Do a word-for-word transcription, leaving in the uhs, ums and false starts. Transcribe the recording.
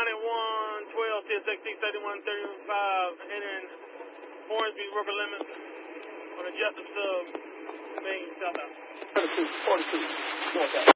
ninety-one twelve, T S X T thirty-one thirty-five, entering Hornsby River limits on a Jessup sub, main southbound. forty-two, forty-two, northbound.